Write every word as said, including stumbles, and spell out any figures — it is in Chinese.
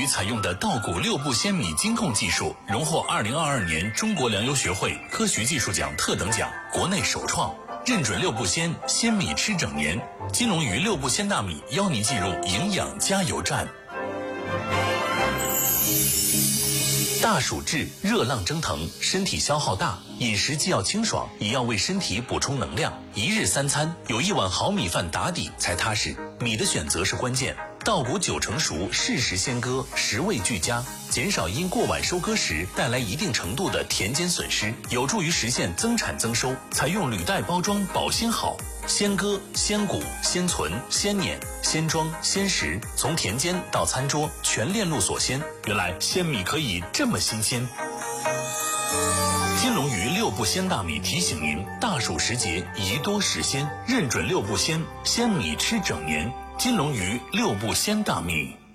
采用的稻谷六步鲜米金控技术，荣获二零二二年中国粮油学会科学技术奖特等奖，国内首创。认准六步鲜，鲜米吃整年。金龙鱼六步鲜大米邀您进入营养加油站。大暑至，热浪蒸腾，身体消耗大，饮食既要清爽，也要为身体补充能量。一日三餐有一碗好米饭打底才踏实，米的选择是关键。稻谷九成熟，适时鲜割，食味俱佳，减少因过晚收割时带来一定程度的田间损失，有助于实现增产增收。采用履带包装，保鲜好。鲜割、鲜谷、鲜存、鲜碾、鲜装、鲜食，从田间到餐桌，全链路所鲜。原来鲜米可以这么新鲜。金龙鱼六步鲜大米提醒您：大暑时节宜多食鲜，认准六步鲜，鲜米吃整年。金龙鱼六步鲜大米。